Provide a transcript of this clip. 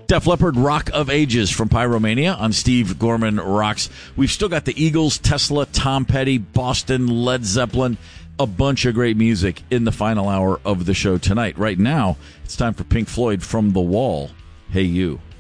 Def Leppard, Rock of Ages from Pyromania on Steve Gorman Rocks. We've still got the Eagles, Tesla, Tom Petty, Boston, Led Zeppelin, a bunch of great music in the final hour of the show tonight. Right now, it's time for Pink Floyd, From the Wall, Hey You.